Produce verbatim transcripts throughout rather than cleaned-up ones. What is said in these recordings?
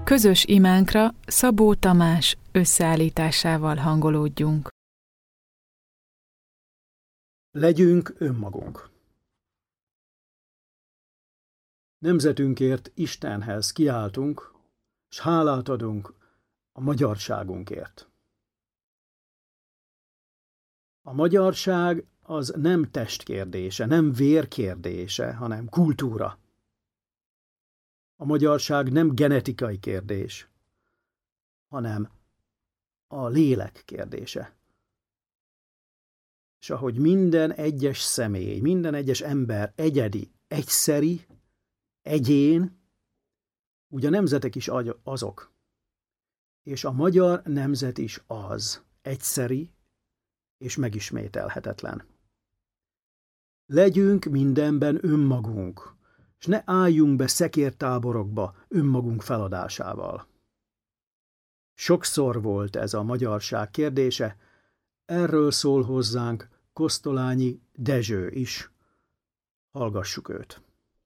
Közös imánkra Szabó Tamás összeállításával hangolódjunk. Legyünk önmagunk. Nemzetünkért Istenhez kiáltunk, s hálát adunk a magyarságunkért. A magyarság az nem testkérdése, nem vérkérdése, hanem kultúra. A magyarság nem genetikai kérdés, hanem a lélek kérdése. És ahogy minden egyes személy, minden egyes ember egyedi, egyszeri, egyén, úgy a nemzetek is azok. És a magyar nemzet is az, egyszeri és megismételhetetlen. Legyünk mindenben önmagunk, és ne álljunk be szekértáborokba önmagunk feladásával. Sokszor volt ez a magyarság kérdése, erről szól hozzánk Kosztolányi Dezső is. Hallgassuk őt.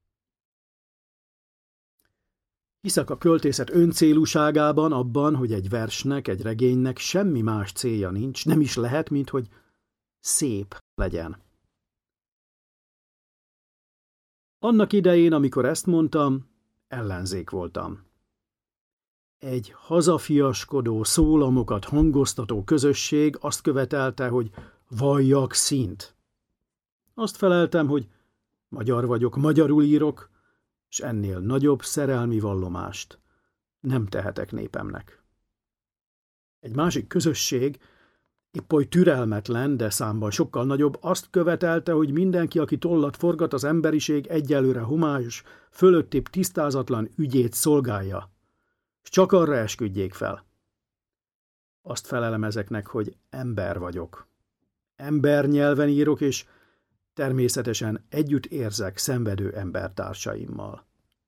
Hiszek a költészet öncélúságában, abban, hogy egy versnek, egy regénynek semmi más célja nincs, nem is lehet, mint hogy szép legyen. Annak idején, amikor ezt mondtam, ellenzék voltam. Egy hazafiaskodó, szólamokat hangoztató közösség azt követelte, hogy valljak színt. Azt feleltem, hogy magyar vagyok, magyarul írok, és ennél nagyobb szerelmi vallomást nem tehetek népemnek. Egy másik közösség, épp oly türelmetlen, de számban sokkal nagyobb, azt követelte, hogy mindenki, aki tollat forgat, az emberiség egyelőre homályos, fölöttébb tisztázatlan ügyét szolgálja, és csak arra esküdjék fel. Azt felelem ezeknek, hogy ember vagyok. Ember nyelven írok, és természetesen együtt érzek szenvedő embertársaimmal.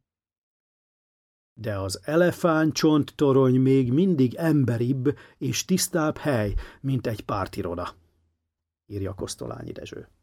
De az elefántcsont torony még mindig emberibb és tisztább hely, mint egy pártiroda, írja Kosztolányi Dezső.